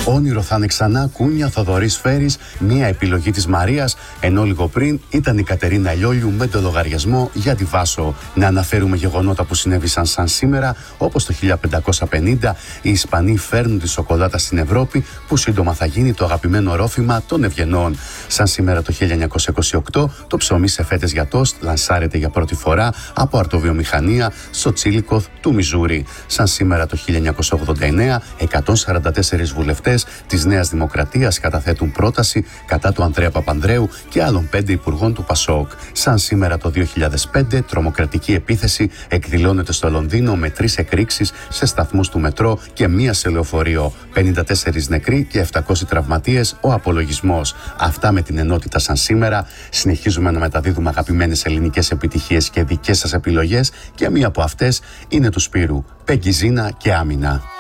Όνειρο θα είναι ξανά, Κούνια, Θοδωρής Φέρης, μια επιλογή της Μαρίας, ενώ λίγο πριν ήταν η Κατερίνα Λιόλιου με το λογαριασμό για τη Βάσο. Να αναφέρουμε γεγονότα που συνέβησαν σαν σήμερα, όπως το 1550 οι Ισπανοί φέρνουν τη σοκολάτα στην Ευρώπη, που σύντομα θα γίνει το αγαπημένο ρόφημα των Ευγενών. Σαν σήμερα το 1928 το ψωμί σε φέτες για τόστ λανσάρεται για πρώτη φορά από αρτοβιομηχανία στο Τσίλικοθ του Μιζούρι. Σαν σήμερα το 1989 144 βουλευτές της Νέας Δημοκρατίας καταθέτουν πρόταση κατά του Ανδρέα Παπανδρέου και άλλων 5 υπουργών του Πασόκ. Σαν σήμερα το 2005 τρομοκρατική επίθεση εκδηλώνεται στο Λονδίνο με 3 εκρήξεις σε σταθμούς του μετρό και 1 σε λεωφορείο. 54 νεκροί και 700 τραυματίες ο απολογισμός. Αυτά με την ενότητα σαν σήμερα. Συνεχίζουμε να μεταδίδουμε αγαπημένες ελληνικές επιτυχίες και δικές σας επιλογές και μία από αυτές είναι του Σπύρου, Πέγγι Ζίνα και Άμυνα.